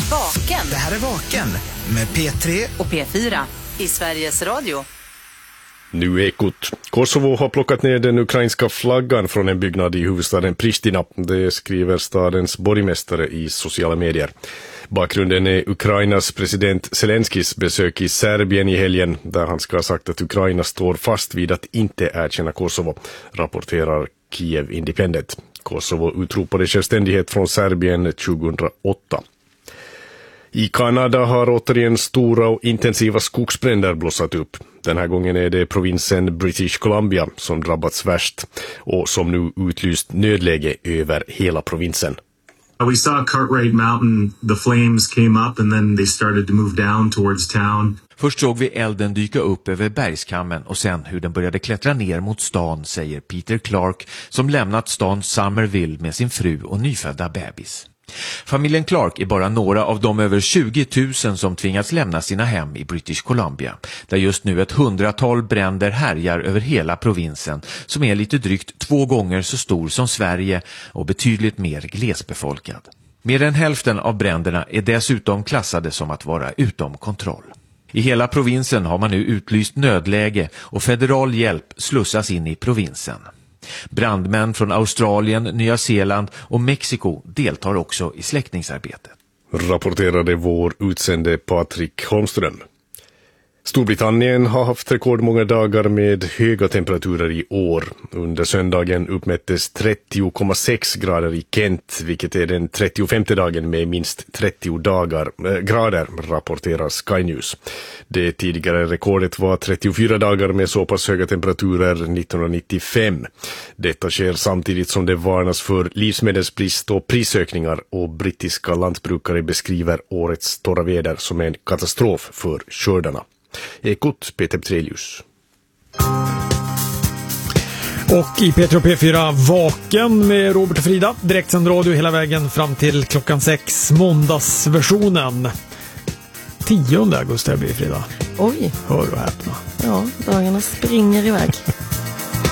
Vaken. Det här är Vaken med P3 och P4 i Sveriges Radio. Nu Ekot. Kosovo har plockat ner den ukrainska flaggan från en byggnad i huvudstaden Pristina. Det skriver stadens borgmästare i sociala medier. Bakgrunden är Ukrainas president Zelenskis besök i Serbien i helgen, där han ska ha sagt att Ukraina står fast vid att inte erkänna Kosovo, rapporterar Kiev Independent. Kosovo utropade självständighet från Serbien 2008. I Kanada har återigen stora och intensiva skogsbränder blossat upp. Den här gången är det provinsen British Columbia som drabbats värst och som nu utlyst nödläge över hela provinsen. We saw Cartwright Mountain, the flames came up and then they started to move down towards town. Först såg vi elden dyka upp över bergskammen och sen hur den började klättra ner mot stan, säger Peter Clark som lämnat stan Somerville med sin fru och nyfödda bebis. Familjen Clark är bara några av de över 20 000 som tvingats lämna sina hem i British Columbia, där just nu ett 100-tal bränder härjar över hela provinsen, som är lite drygt 2 gånger så stor som Sverige och betydligt mer glesbefolkad. Mer än hälften av bränderna är dessutom klassade som att vara utom kontroll. I hela provinsen har man nu utlyst nödläge och federal hjälp slussas in i provinsen. Brandmän från Australien, Nya Zeeland och Mexiko deltar också i släckningsarbetet. Rapporterade vår utsände Patrik Holmström. Storbritannien har haft rekordmånga dagar med höga temperaturer i år. Under söndagen uppmättes 30,6 grader i Kent, vilket är den 35:e dagen med minst 30 grader, rapporterar Sky News. Det tidigare rekordet var 34 dagar med så pass höga temperaturer 1995. Detta sker samtidigt som det varnas för livsmedelsbrist och prisökningar, och brittiska lantbrukare beskriver årets torra väder som en katastrof för skördarna. Ekot, Peter Petrelius. Och i P3 och P4 Vaken med Robert och Frida. Direktsänd radio hela vägen fram till klockan 6. Måndagsversionen. 10 augusti blir Frida. Oj. Hör och häpna. Ja, dagarna springer iväg.